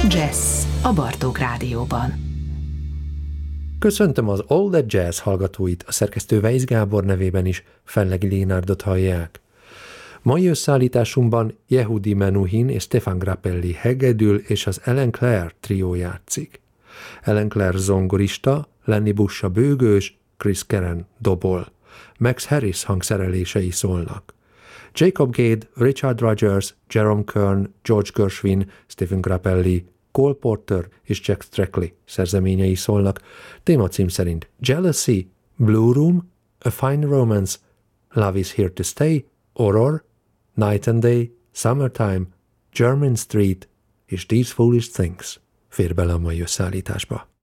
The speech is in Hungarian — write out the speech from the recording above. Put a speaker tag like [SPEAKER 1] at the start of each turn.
[SPEAKER 1] Jazz a Bartók Rádióban.
[SPEAKER 2] Köszöntöm az All That Jazz hallgatóit, a szerkesztő Weisz Gábor nevében is Fennlegi Lénárdot hallják. Mai összeállításunkban Yehudi Menuhin és Stefan Grappelli hegedül és az Ellen Clare trió játszik. Ellen Clare zongorista, Lenny Bush a bőgős, Chris Keren dobol. Max Harris hangszerelései szólnak. Jacob Gade, Richard Rodgers, Jerome Kern, George Gershwin, Stephen Grappelli, Cole Porter és Jack Strackley szerzeményei szólnak. Témacím szerint Jealousy, Blue Room, A Fine Romance, Love is Here to Stay, Aurora, Night and Day, Summertime, Jermyn Street és These Foolish Things fér bele a mai összeállításba.